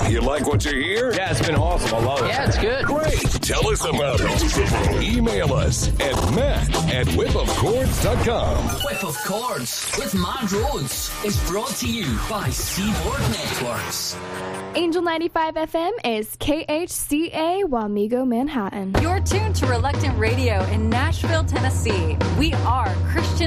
You like what you hear? Yeah, it's been awesome. I love it. Yeah, it's good. Great. Tell us about it. Email us at matt@whipofchords.com. Whip of Chords with Matt Rhodes is brought to you by Seaboard Networks. Angel 95 FM is KHCA Wamego, Manhattan. You're tuned to Reluctant Radio in Nashville, Tennessee. We are Christian